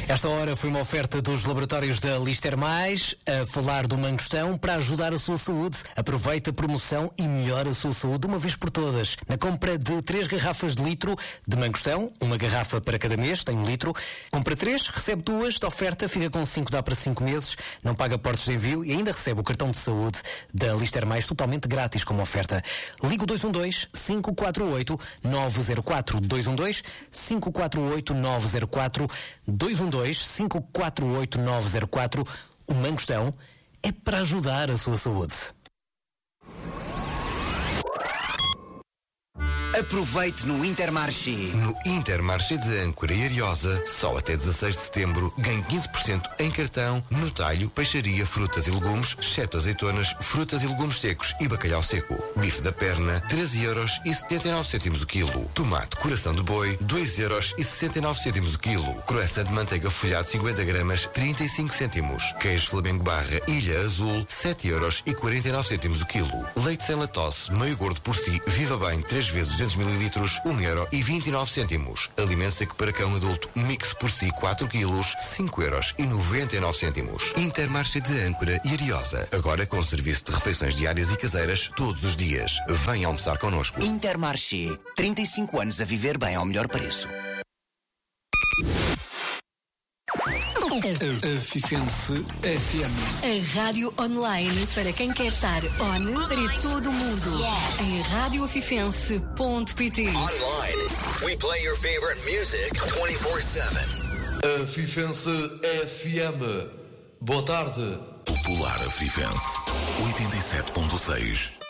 Esta hora foi uma oferta dos laboratórios da Lister Mais, a falar do mangostão para ajudar a sua saúde. Aproveita a promoção e melhora a sua saúde de uma vez por todas. Na compra de 3 garrafas de litro de mangostão, uma garrafa para cada mês, tem 1 litro. Compra 3, recebe 2 de oferta, fica com 5, dá para 5 meses, não paga portos de envio e ainda recebe o cartão de saúde da Lister Mais totalmente grátis como oferta. Liga o 212-548-904. 212-548-904. 212-548-904. O mangostão é para ajudar a sua saúde. Aproveite no Intermarché. No Intermarché de Âncora e Ariosa, só até 16 de setembro, ganhe 15% em cartão no talho, peixaria, frutas e legumes, exceto azeitonas, frutas e legumes secos e bacalhau seco. Bife da perna, 13,79€ o quilo. Tomate coração de boi, 2,69€ o quilo. Croissant de manteiga folhado 50 gramas, 35 cêntimos. Queijo Flamengo Barra, Ilha Azul, 7,49€ o quilo. Leite sem lactose, meio gordo por si, Viva Bem, 3 vezes 200 ml, 1,29€. Alimento seco para cão adulto, mix por si 4 kg, 5,99€. Intermarché de Âncora e Ariosa. Agora com serviço de refeições diárias e caseiras todos os dias. Venha almoçar connosco. Intermarché. 35 anos a viver bem ao melhor preço. Fifense FM. A rádio online para quem quer estar on para todo o mundo. Em radiofifense.pt. Online, we play your favorite music 24/7. Fifense FM. Boa tarde. Popular Fifense 87.6.